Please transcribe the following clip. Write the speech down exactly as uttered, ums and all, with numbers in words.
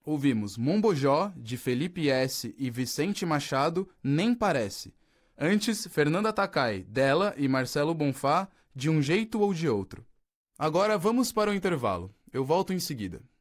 Ouvimos Mombojó, de Felipe S. e Vicente Machado, Nem Parece. Antes, Fernanda Takai, dela e Marcelo Bonfá, De Um Jeito ou de Outro. Agora vamos para o intervalo. Eu volto em seguida.